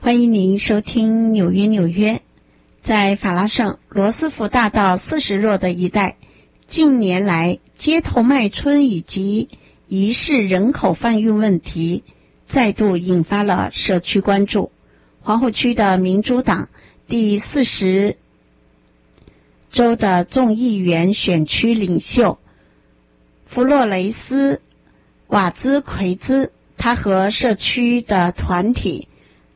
欢迎您收听纽约。在法拉盛罗斯福大道40弱的一带，近年来街头卖春以及疑似人口贩运问题再度引发了社区关注。皇后区的民主党第40州的众议员选区领袖弗洛雷斯瓦兹奎兹，他和社区的团体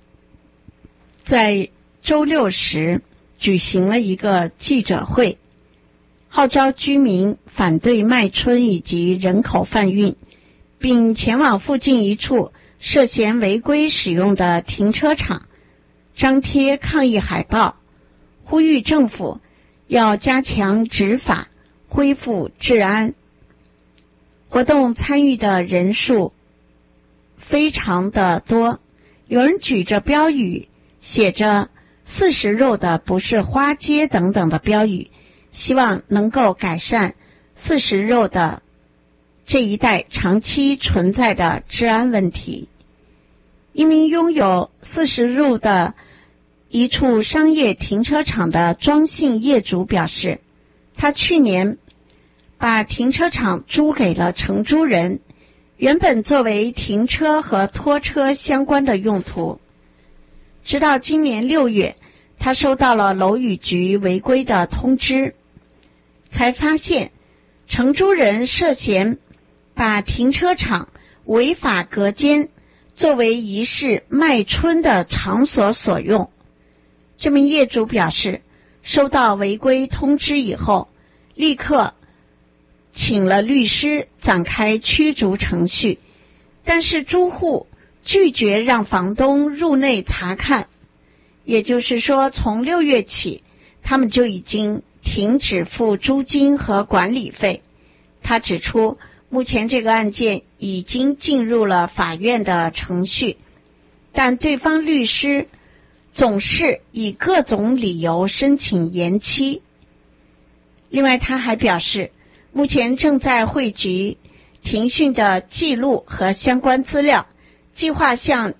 在周六时举行了一个记者会，号召居民反对卖春以及人口贩运，并前往附近一处涉嫌违规使用的停车场张贴抗议海报，呼吁政府要加强执法，恢复治安。活动参与的人数非常的多，有人举着标语写着40肉的不是花街等等的标语，希望能够改善40肉的这一带长期存在的治安问题。一名拥有40肉的一处商业停车场的庄姓业主表示，他去年把停车场租给了承租人，原本作为停车和拖车相关的用途。直到今年6月，他收到了楼宇局违规的通知，才发现承租人涉嫌把停车场违法隔间，作为疑似卖春的场所所用。这名业主表示，收到违规通知以后，立刻请了律师展开驱逐程序，但是租户拒绝让房东入内查看，也就是说从6月起他们就已经停止付租金和管理费。他指出，目前这个案件已经进入了法院的程序，但对方律师总是以各种理由申请延期。另外他还表示，目前正在汇集庭讯的记录和相关资料，计划向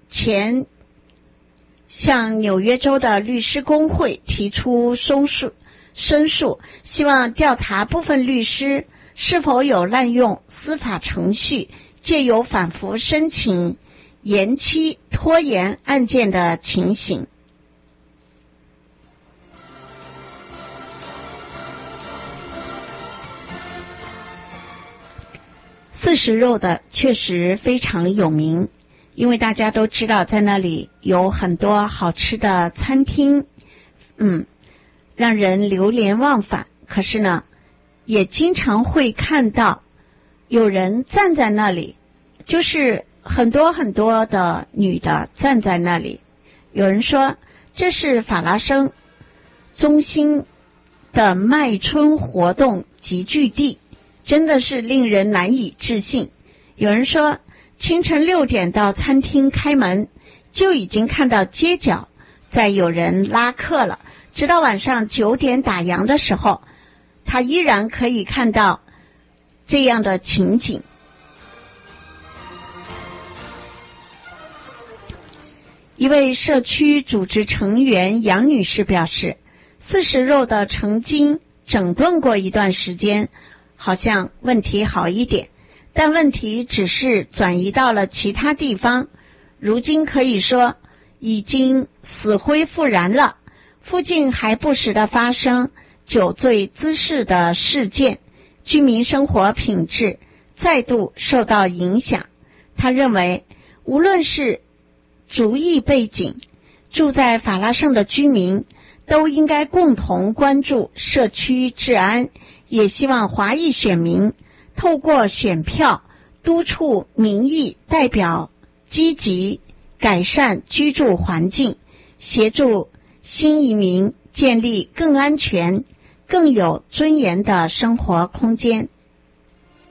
纽约州的律师工会提出申诉，希望调查部分律师是否有滥用司法程序，借由反复申请延期拖延案件的情形。40肉的确实非常有名，因为大家都知道在那里有很多好吃的餐厅，让人流连忘返。可是呢，也经常会看到有人站在那里，就是很多很多的女的站在那里。有人说这是法拉盛中心的卖春活动集聚地，真的是令人难以置信。有人说清晨6点到餐厅开门，就已经看到街角在有人拉客了，直到晚上9点打烊的时候，他依然可以看到这样的情景。一位社区组织成员杨女士表示，40肉的曾经整顿过一段时间，好像问题好一点，但问题只是转移到了其他地方，如今可以说已经死灰复燃了。附近还不时地发生酒醉滋事的事件，居民生活品质再度受到影响。他认为，无论是族裔背景，住在法拉盛的居民都应该共同关注社区治安，也希望华裔选民透过选票督促民意代表积极改善居住环境，协助新移民建立更安全、更有尊严的生活空间。